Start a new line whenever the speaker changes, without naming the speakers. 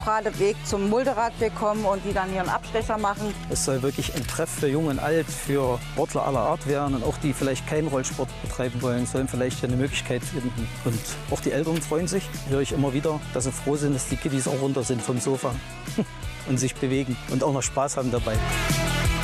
gerade Weg zum Mulderadweg kommen und die dann ihren Abstecher machen.
Es soll wirklich ein Treff für Jung und Alt, für Sportler aller Art werden. Und auch die vielleicht keinen Rollsport betreiben wollen, sollen vielleicht eine Möglichkeit finden. Und auch die Eltern freuen sich, höre ich immer wieder, dass sie froh sind, dass die Kiddies auch runter sind vom Sofa und sich bewegen und auch noch Spaß haben dabei.